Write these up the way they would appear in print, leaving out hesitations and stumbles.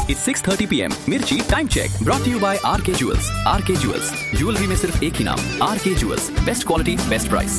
It's 6:30 PM. Mirchi Time Check. Brought to you by RK Jewels. RK Jewels. Jewelry में सिर्फ एक ही नाम. RK Jewels. Best quality, best price.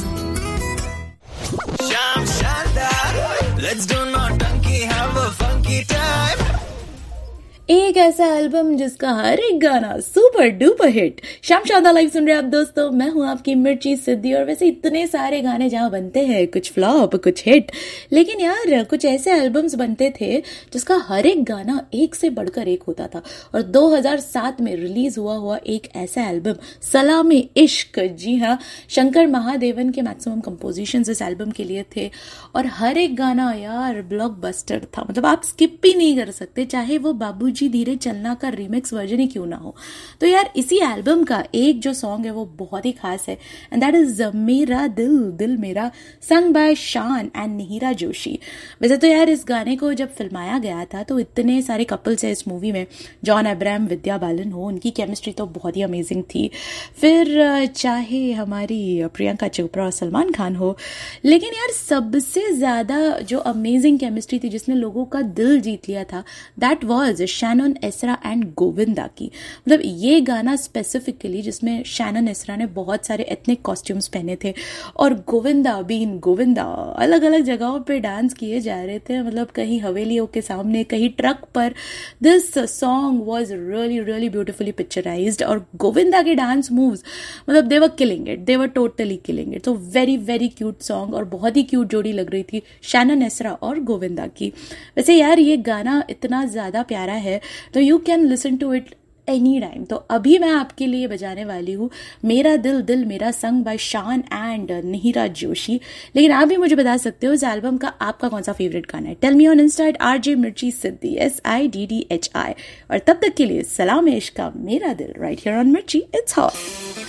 Sham Shandar, let's do naughty, have a funky time. एक ऐसा album जिसका हर एक गाना super duper hit. शाम शानदार लाइव सुन रहे हैं आप दोस्तों, मैं हूं आपकी मिर्ची सिद्धि। और वैसे इतने सारे गाने जहां बनते हैं, कुछ फ्लॉप कुछ हिट, लेकिन यार कुछ ऐसे एल्बम्स बनते थे जिसका हर एक गाना एक से बढ़कर एक होता था। और 2007 में रिलीज हुआ एक ऐसा एल्बम सलामे इश्क, जी हाँ, शंकर महादेवन के मैक्सिमम कंपोजिशंस इस एल्बम के लिए थे। और हर एक गाना यार ब्लॉकबस्टर था, मतलब आप स्किप भी नहीं कर सकते, चाहे वो बाबूजी धीरे चलना का रीमिक्स वर्जन ही क्यों ना हो। तो यार इसी एल्बम का एक जो सॉन्ग है वो बहुत ही खास है, एंड दैट इज मेरा दिल दिल मेरा, संग बाय शान एंड निहिरा जोशी। वैसे तो यार इस गाने को जब फिल्माया गया था तो इतने सारे कपल्स है इस मूवी में, जॉन अब्राहम, विद्या बालन हो, उनकी केमिस्ट्री तो बहुत ही अमेजिंग थी। फिर चाहे हमारी प्रियंका चोपड़ा और सलमान खान हो, लेकिन यार सबसे ज्यादा जो अमेजिंग केमिस्ट्री थी जिसने लोगों का दिल जीत लिया था, that was Shannon Ezra and Govinda की। मतलब ये गाना स्पेसिफिकली जिसमें शैनन एसरा ने बहुत सारे एथनिक कॉस्ट्यूम्स पहने थे और गोविंदा बीन गोविंदा अलग अलग जगहों पे डांस किए जा रहे थे, मतलब कहीं हवेलियों के सामने, कहीं ट्रक पर। This song was really really beautifully picturised, और गोविंदा के डांस मूव्स, मतलब दे वर killing it, they were totally killing it. तो वेरी वेरी क्यूट सॉन्ग, और बहुत ही क्यूट जोड़ी लग रही थी शैनन एसरा और गोविंदा की। वैसे यार ये गाना इतना ज्यादा प्यारा है तो you can listen to it any time. तो अभी मैं आपके लिए बजाने वाली हूँ मेरा दिल दिल मेरा, संग बाय शान एंड निहिरा जोशी। लेकिन आप भी मुझे बता सकते हो इस एल्बम का आपका कौन सा फेवरेट गाना है। Tell me on Insta @RJ मिर्ची सिद्धि SIDDHI। और तब तक के लिए सलाम इश्क का मेरा दिल, राइट हियर ऑन मिर्ची, इट्स हॉट।